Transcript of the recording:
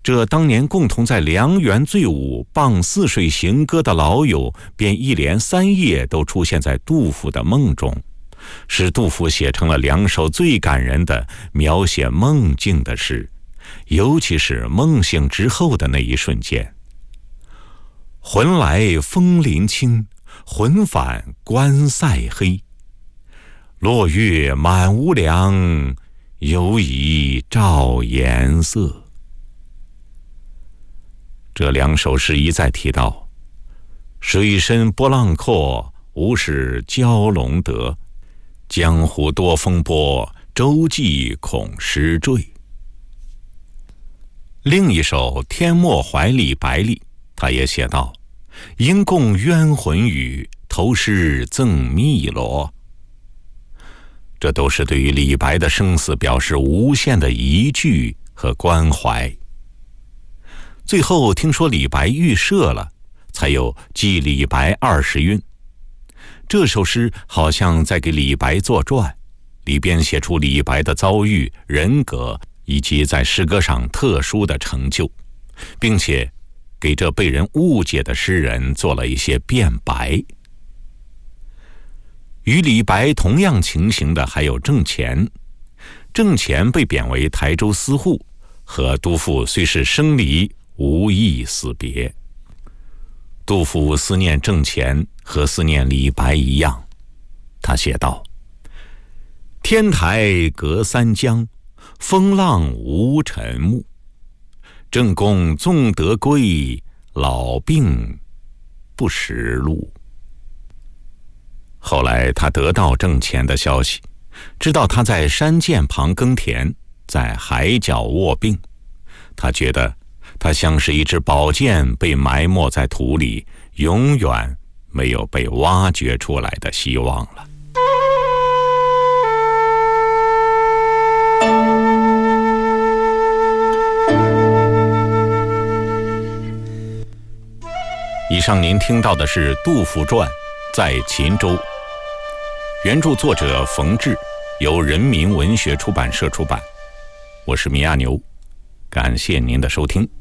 这当年共同在梁园醉舞、傍泗水行歌的老友，便一连3夜都出现在杜甫的梦中，使杜甫写成了2首最感人的描写梦境的诗，尤其是梦醒之后的那一瞬间。魂来风林清，魂返关塞黑。落月满屋梁，犹疑照颜色。这2首诗一再提到水深波浪阔，无事蛟龙得，江湖多风波，舟楫恐失坠。另一首《天末怀李白里》，他也写道：应共冤魂语，投诗赠汨罗。这都是对于李白的生死表示无限的疑惧和关怀。最后听说李白遇赦了，才有记李白20韵。这首诗好像在给李白作传，里边写出李白的遭遇、人格以及在诗歌上特殊的成就，并且给这被人误解的诗人做了一些辩白。与李白同样情形的还有郑虔。郑虔被贬为台州司户，和杜甫虽是生离无意死别。杜甫思念郑虔和思念李白一样，他写道：天台隔三江，风浪无尘木。郑公纵得归，老病不识路。后来他得到郑虔的消息，知道他在山涧旁耕田，在海角卧病。他觉得他像是一支宝剑被埋没在土里，永远没有被挖掘出来的希望了。以上您听到的是《杜甫传》在秦州，原著作者冯至，由人民文学出版社出版。我是米亚牛，感谢您的收听。